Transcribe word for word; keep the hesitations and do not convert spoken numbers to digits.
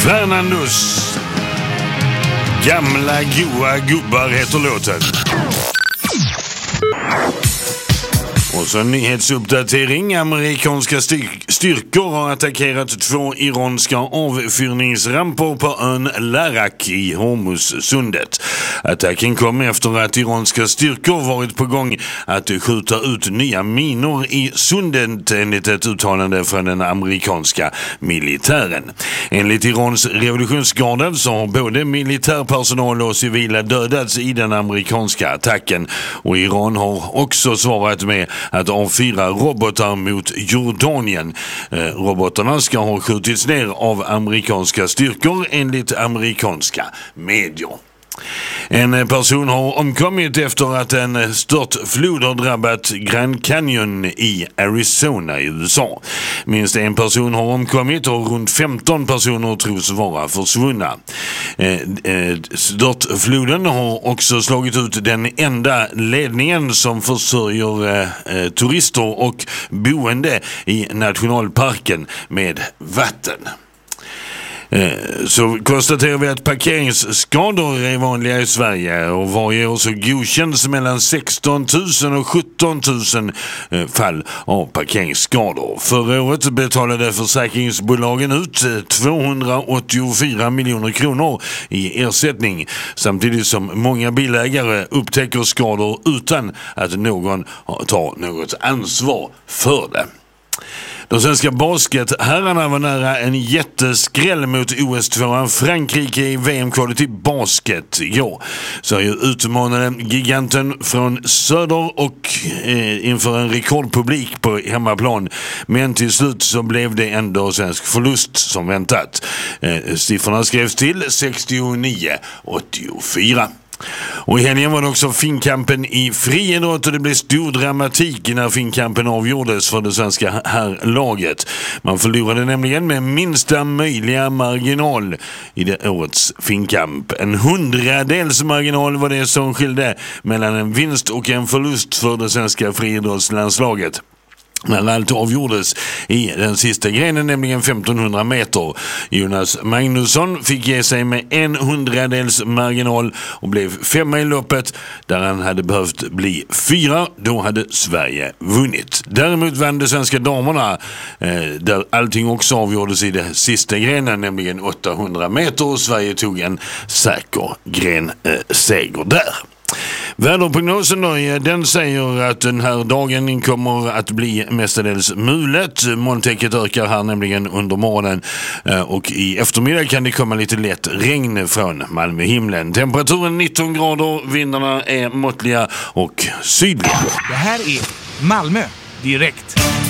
Fernandos gamla goa gubbar heter låten. Och så en nyhetsuppdatering. Amerikanska styr- styrkor har attackerat två iranska avfyrningsramper på ön Larak i Hormuzsundet. Attacken kom efter att iranska styrkor varit på gång att skjuta ut nya minor i sundet, enligt ett uttalande från den amerikanska militären. Enligt Irans revolutionsgarde så har både militärpersonal och civila dödats i den amerikanska attacken, och Iran har också svarat med att avfyra robotar mot Jordanien. Eh, robotarna ska ha skjutits ner av amerikanska styrkor enligt amerikanska medier. En person har omkommit efter att en störtflod har drabbat Grand Canyon i Arizona i U S A. Minst en person har omkommit och runt femton personer tros vara försvunna. Eh, eh, störtfloden har också slagit ut den enda ledningen som försörjer eh, turister och boende i nationalparken med vatten. Så konstaterar vi att parkeringsskador är vanliga i Sverige, och varje år så godkänns mellan sexton tusen och sjutton tusen fall av parkeringsskador. Förra året betalade försäkringsbolagen ut tvåhundraåttiofyra miljoner kronor i ersättning, samtidigt som många bilägare upptäcker skador utan att någon tar något ansvar för det. De svenska basketherrarna var nära en jätteskräll mot O S tvåan Frankrike i V M-kvalet i basket igår. Så ju utmanade giganten från söder och eh, inför en rekordpublik på hemmaplan. Men till slut så blev det ändå svensk förlust som väntat. Eh, siffrorna skrevs till sextionio åttiofyra. Och i helgen var det också finkampen i friidrott, och det blev stor dramatik när finkampen avgjordes för det svenska herrlaget. Man förlorade nämligen med minsta möjliga marginal i det årets finkamp. En hundradels marginal var det som skilde mellan en vinst och en förlust för det svenska friidrottslandslaget. När allt avgjordes i den sista grenen, nämligen femtonhundra meter. Jonas Magnusson fick ge sig med en hundradels marginal och blev femma i loppet, där han hade behövt bli fyra. Då hade Sverige vunnit. Däremot vann de svenska damerna, eh, där allting också avgjordes i den sista grenen, nämligen åttahundra meter, och Sverige tog en säker gren eh, seger där. Väderprognosen då, den säger att den här dagen kommer att bli mestadels mulet. Molntäcket ökar här nämligen under morgonen, och i eftermiddag kan det komma lite lätt regn från Malmöhimlen. Temperaturen nitton grader, vindarna är måttliga och sydliga. Det här är Malmö direkt.